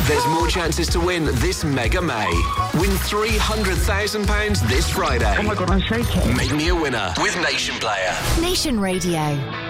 There's more chances to win this Mega May. Win £300,000 this Friday. Oh my God, I'm shaking. Make me a winner with Nation Player. Nation Radio.